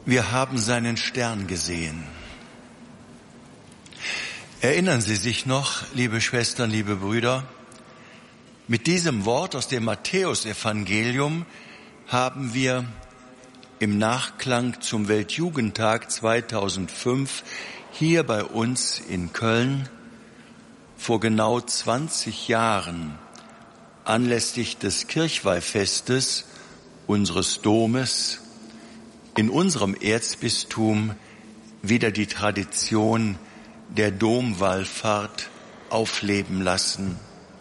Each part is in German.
Wir haben seinen Stern gesehen. Erinnern Sie sich noch, liebe Schwestern, liebe Brüder, mit diesem Wort aus dem Matthäusevangelium haben wir im Nachklang zum Weltjugendtag 2005 hier bei uns in Köln vor genau 20 Jahren anlässlich des Kirchweihfestes unseres Domes in unserem Erzbistum wieder die Tradition der Domwallfahrt aufleben lassen.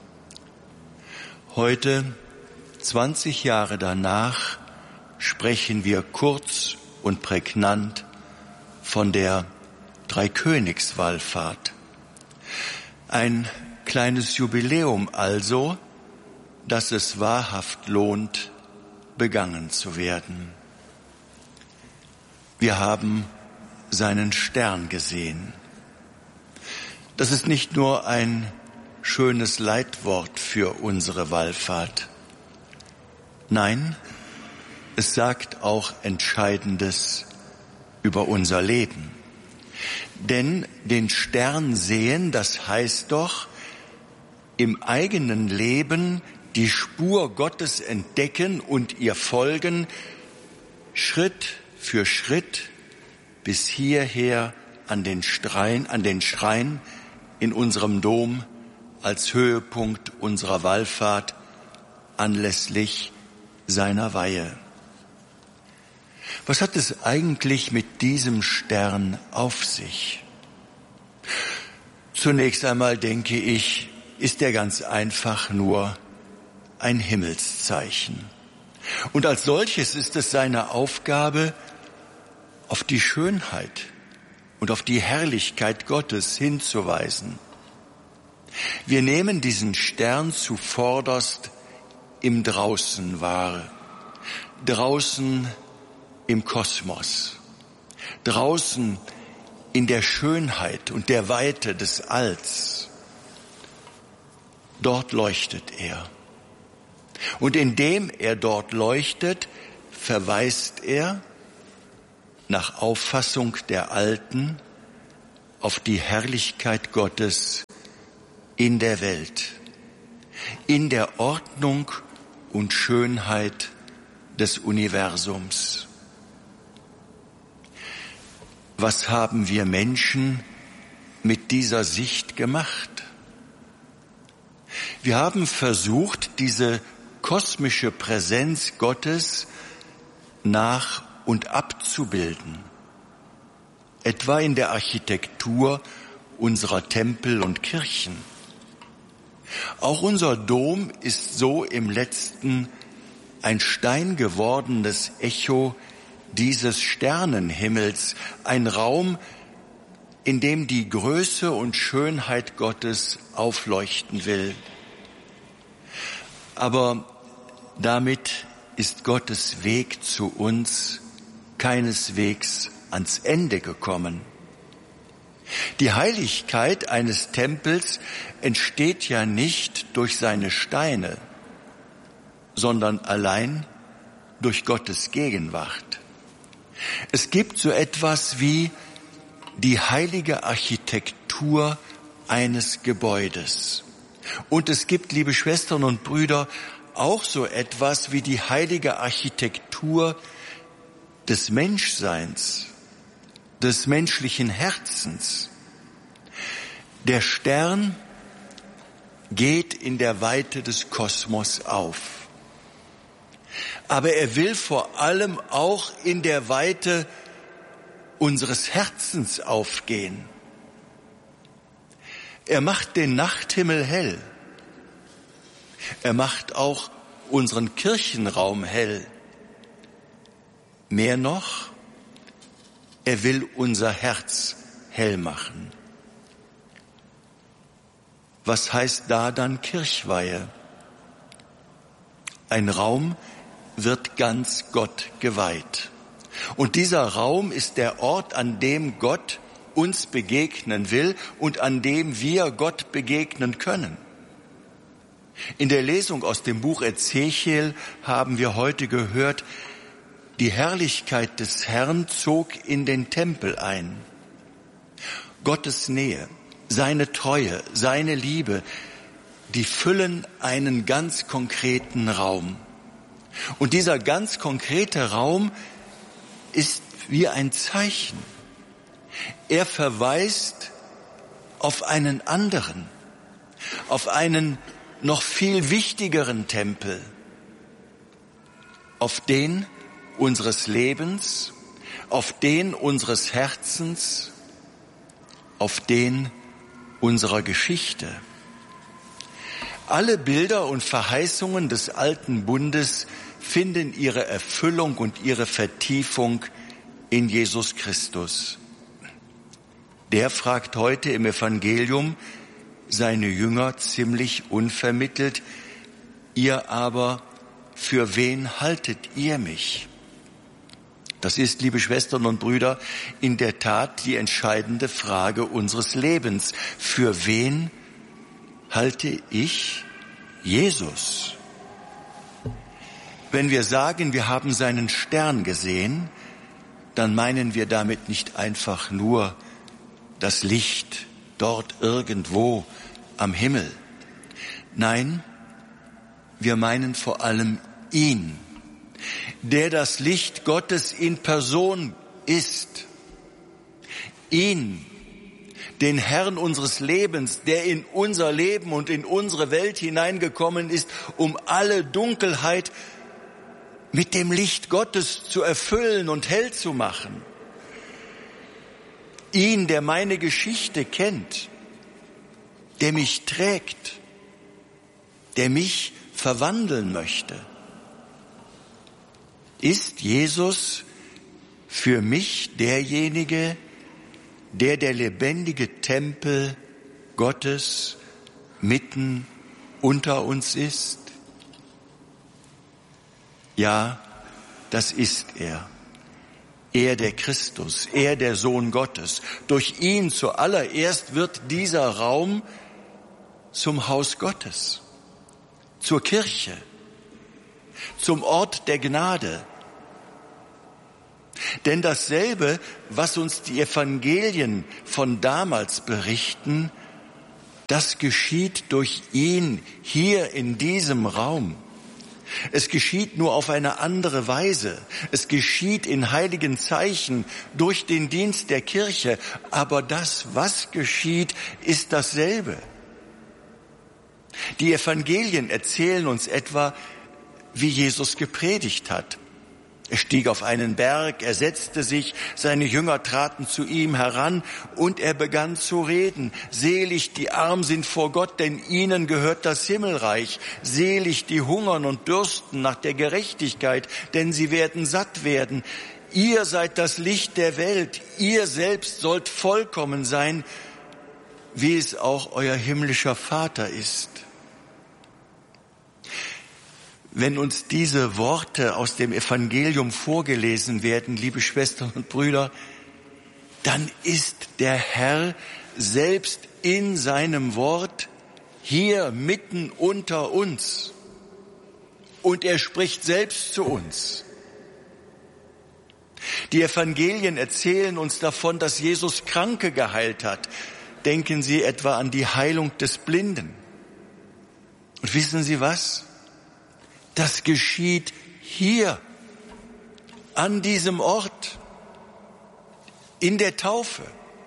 Heute, 20 Jahre danach, sprechen wir kurz und prägnant von der Dreikönigswallfahrt. Ein kleines Jubiläum also, das es wahrhaft lohnt, begangen zu werden. Wir haben seinen Stern gesehen. Das ist nicht nur ein schönes Leitwort für unsere Wallfahrt. Nein, es sagt auch Entscheidendes über unser Leben. Denn den Stern sehen, das heißt doch, im eigenen Leben die Spur Gottes entdecken und ihr folgen, Schritt für Schritt bis hierher an den Schrein in unserem Dom als Höhepunkt unserer Wallfahrt anlässlich seiner Weihe. Was hat es eigentlich mit diesem Stern auf sich? Zunächst einmal denke ich, ist er ganz einfach nur ein Himmelszeichen. Und als solches ist es seine Aufgabe, auf die Schönheit und auf die Herrlichkeit Gottes hinzuweisen. Wir nehmen diesen Stern zuvorderst im Draußen wahr, draußen im Kosmos, draußen in der Schönheit und der Weite des Alls. Dort leuchtet er. Und indem er dort leuchtet, verweist er nach Auffassung der Alten auf die Herrlichkeit Gottes in der Welt, in der Ordnung und Schönheit des Universums. Was haben wir Menschen mit dieser Sicht gemacht? Wir haben versucht, diese kosmische Präsenz Gottes nach- und abzubilden, etwa in der Architektur unserer Tempel und Kirchen. Auch unser Dom ist so im Letzten ein steingewordenes Echo dieses Sternenhimmels, ein Raum, in dem die Größe und Schönheit Gottes aufleuchten will. Aber damit ist Gottes Weg zu uns keineswegs ans Ende gekommen. Die Heiligkeit eines Tempels entsteht ja nicht durch seine Steine, sondern allein durch Gottes Gegenwart. Es gibt so etwas wie die heilige Architektur eines Gebäudes. Und es gibt, liebe Schwestern und Brüder, auch so etwas wie die heilige Architektur des Menschseins, des menschlichen Herzens. Der Stern geht in der Weite des Kosmos auf. Aber er will vor allem auch in der Weite unseres Herzens aufgehen. Er macht den Nachthimmel hell. Er macht auch unseren Kirchenraum hell. Mehr noch, er will unser Herz hell machen. Was heißt da dann Kirchweihe? Ein Raum wird ganz Gott geweiht. Und dieser Raum ist der Ort, an dem Gott uns begegnen will und an dem wir Gott begegnen können. In der Lesung aus dem Buch Ezechiel haben wir heute gehört, Die Herrlichkeit des Herrn zog in den Tempel ein. Gottes Nähe, seine Treue, seine Liebe, die füllen einen ganz konkreten Raum. Und dieser ganz konkrete Raum ist wie ein Zeichen. Er verweist auf einen anderen, auf einen noch viel wichtigeren Tempel, auf den unseres Lebens, auf den unseres Herzens, auf den unserer Geschichte. Alle Bilder und Verheißungen des alten Bundes finden ihre Erfüllung und ihre Vertiefung in Jesus Christus. Der fragt heute im Evangelium seine Jünger ziemlich unvermittelt: Ihr aber, für wen haltet ihr mich? Das ist, liebe Schwestern und Brüder, in der Tat die entscheidende Frage unseres Lebens. Für wen halte ich Jesus? Wenn wir sagen, wir haben seinen Stern gesehen, dann meinen wir damit nicht einfach nur das Licht dort irgendwo am Himmel. Nein, wir meinen vor allem ihn, der das Licht Gottes in Person ist. Ihn, den Herrn unseres Lebens, der in unser Leben und in unsere Welt hineingekommen ist, um alle Dunkelheit mit dem Licht Gottes zu erfüllen und hell zu machen. Ihn, der meine Geschichte kennt, der mich trägt, der mich verwandeln möchte. Ist Jesus für mich derjenige, der lebendige Tempel Gottes mitten unter uns ist? Ja, das ist er. Er der Christus, er der Sohn Gottes. Durch ihn zuallererst wird dieser Raum zum Haus Gottes, zur Kirche, zum Ort der Gnade. Denn dasselbe, was uns die Evangelien von damals berichten, das geschieht durch ihn hier in diesem Raum. Es geschieht nur auf eine andere Weise. Es geschieht in heiligen Zeichen durch den Dienst der Kirche. Aber das, was geschieht, ist dasselbe. Die Evangelien erzählen uns etwa, wie Jesus gepredigt hat. Er stieg auf einen Berg, er setzte sich, seine Jünger traten zu ihm heran und er begann zu reden. Selig, die arm sind vor Gott, denn ihnen gehört das Himmelreich. Selig, die hungern und dürsten nach der Gerechtigkeit, denn sie werden satt werden. Ihr seid das Licht der Welt, ihr selbst sollt vollkommen sein, wie es auch euer himmlischer Vater ist. Wenn uns diese Worte aus dem Evangelium vorgelesen werden, liebe Schwestern und Brüder, dann ist der Herr selbst in seinem Wort hier mitten unter uns. Und er spricht selbst zu uns. Die Evangelien erzählen uns davon, dass Jesus Kranke geheilt hat. Denken Sie etwa an die Heilung des Blinden. Und wissen Sie was? Das geschieht hier, an diesem Ort, in der Taufe.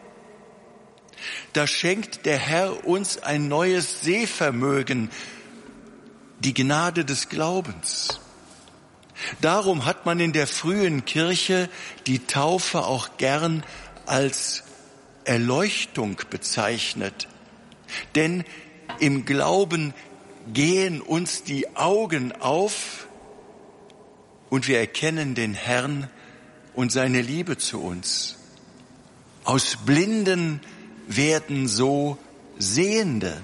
Da schenkt der Herr uns ein neues Sehvermögen, die Gnade des Glaubens. Darum hat man in der frühen Kirche die Taufe auch gern als Erleuchtung bezeichnet. Denn im Glauben gehen uns die Augen auf und wir erkennen den Herrn und seine Liebe zu uns. Aus Blinden werden so Sehende.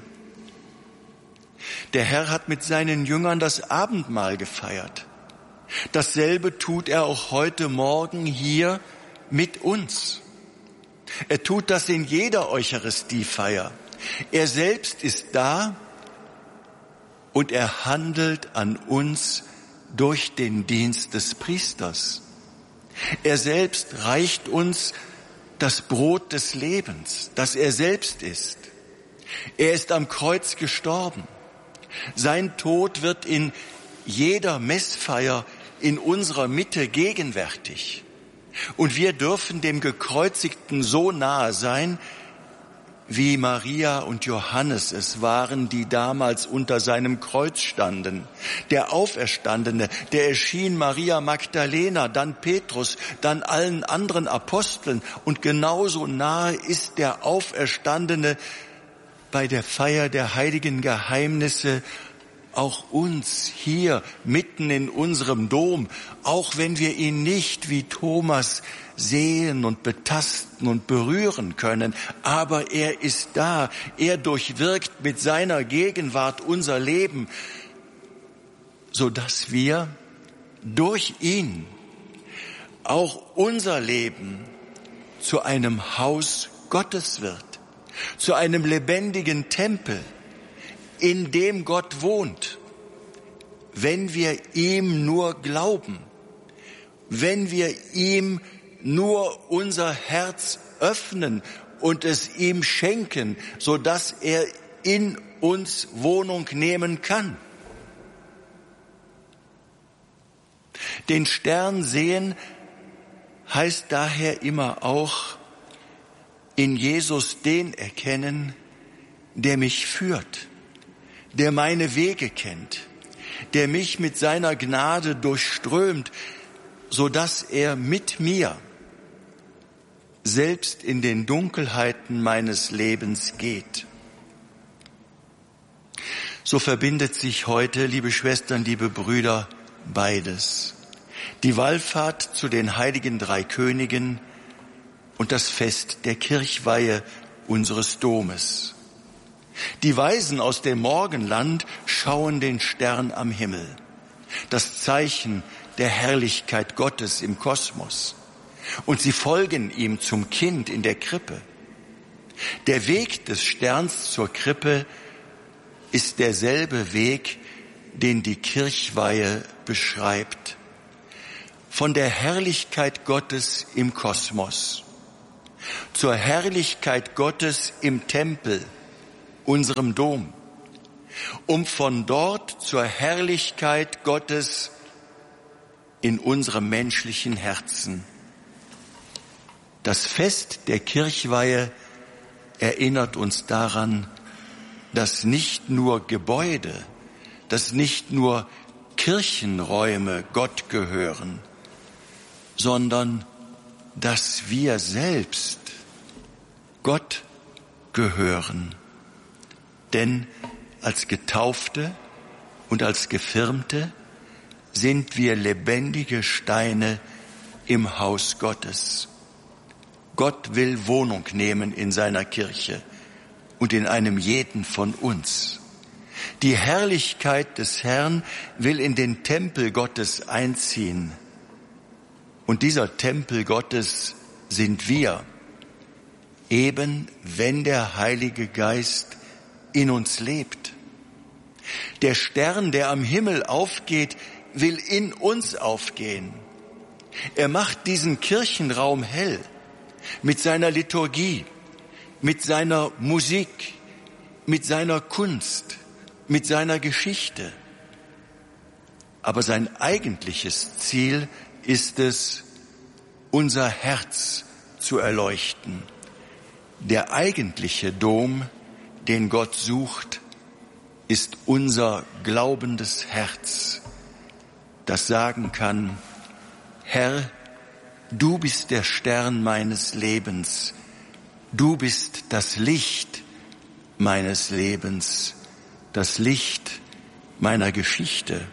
Der Herr hat mit seinen Jüngern das Abendmahl gefeiert. Dasselbe tut er auch heute Morgen hier mit uns. Er tut das in jeder Eucharistiefeier. Er selbst ist da und er handelt an uns durch den Dienst des Priesters. Er selbst reicht uns das Brot des Lebens, das er selbst ist. Er ist am Kreuz gestorben. Sein Tod wird in jeder Messfeier in unserer Mitte gegenwärtig. Und wir dürfen dem Gekreuzigten so nahe sein, wie Maria und Johannes es waren, die damals unter seinem Kreuz standen. Der Auferstandene, der erschien Maria Magdalena, dann Petrus, dann allen anderen Aposteln. Und genauso nahe ist der Auferstandene bei der Feier der heiligen Geheimnisse auch uns hier mitten in unserem Dom, auch wenn wir ihn nicht wie Thomas sehen und betasten und berühren können, aber er ist da, er durchwirkt mit seiner Gegenwart unser Leben, so dass wir durch ihn auch unser Leben zu einem Haus Gottes wird, zu einem lebendigen Tempel, in dem Gott wohnt, wenn wir ihm nur glauben, wenn wir ihm nur unser Herz öffnen und es ihm schenken, so dass er in uns Wohnung nehmen kann. Den Stern sehen heißt daher immer auch in Jesus den erkennen, der mich führt, der meine Wege kennt, der mich mit seiner Gnade durchströmt, so dass er mit mir selbst in den Dunkelheiten meines Lebens geht. So verbindet sich heute, liebe Schwestern, liebe Brüder, beides. Die Wallfahrt zu den heiligen drei Königen und das Fest der Kirchweihe unseres Domes. Die Weisen aus dem Morgenland schauen den Stern am Himmel, das Zeichen der Herrlichkeit Gottes im Kosmos. Und sie folgen ihm zum Kind in der Krippe. Der Weg des Sterns zur Krippe ist derselbe Weg, den die Kirchweihe beschreibt. Von der Herrlichkeit Gottes im Kosmos zur Herrlichkeit Gottes im Tempel, unserem Dom, um von dort zur Herrlichkeit Gottes in unserem menschlichen Herzen. Das Fest der Kirchweihe erinnert uns daran, dass nicht nur Gebäude, dass nicht nur Kirchenräume Gott gehören, sondern dass wir selbst Gott gehören. Denn als Getaufte und als Gefirmte sind wir lebendige Steine im Haus Gottes. Gott will Wohnung nehmen in seiner Kirche und in einem jeden von uns. Die Herrlichkeit des Herrn will in den Tempel Gottes einziehen. Und dieser Tempel Gottes sind wir, eben wenn der Heilige Geist in uns lebt. Der Stern, der am Himmel aufgeht, will in uns aufgehen. Er macht diesen Kirchenraum hell mit seiner Liturgie, mit seiner Musik, mit seiner Kunst, mit seiner Geschichte. Aber sein eigentliches Ziel ist es, unser Herz zu erleuchten. Der eigentliche Dom, den Gott sucht, ist unser glaubendes Herz, das sagen kann: Herr, du bist der Stern meines Lebens, du bist das Licht meines Lebens, das Licht meiner Geschichte.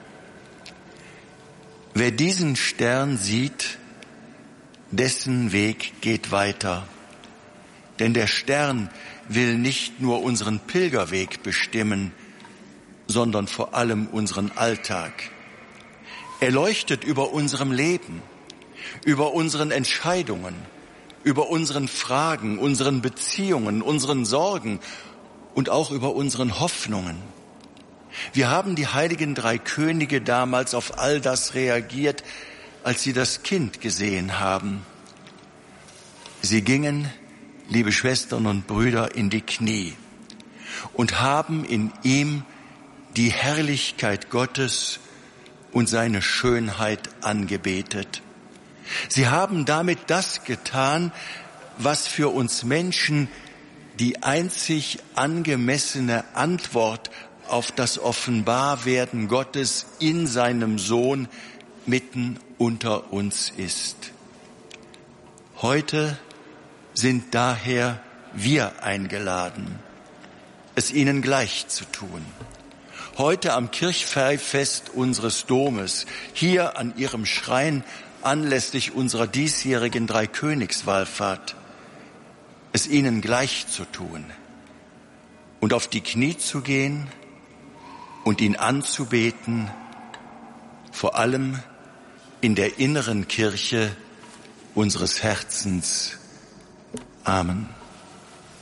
Wer diesen Stern sieht, dessen Weg geht weiter. Denn der Stern will nicht nur unseren Pilgerweg bestimmen, sondern vor allem unseren Alltag. Er leuchtet über unserem Leben, über unseren Entscheidungen, über unseren Fragen, unseren Beziehungen, unseren Sorgen und auch über unseren Hoffnungen. Wir haben die heiligen drei Könige damals auf all das reagiert, als sie das Kind gesehen haben. Sie gingen, liebe Schwestern und Brüder, in die Knie und haben in ihm die Herrlichkeit Gottes und seine Schönheit angebetet. Sie haben damit das getan, was für uns Menschen die einzig angemessene Antwort auf das Offenbarwerden Gottes in seinem Sohn mitten unter uns ist. Heute sind daher wir eingeladen, es ihnen gleich zu tun. Heute am Kirchweihfest unseres Domes, hier an ihrem Schrein anlässlich unserer diesjährigen Dreikönigswallfahrt, es ihnen gleich zu tun und auf die Knie zu gehen und ihn anzubeten, vor allem in der inneren Kirche unseres Herzens. Amen.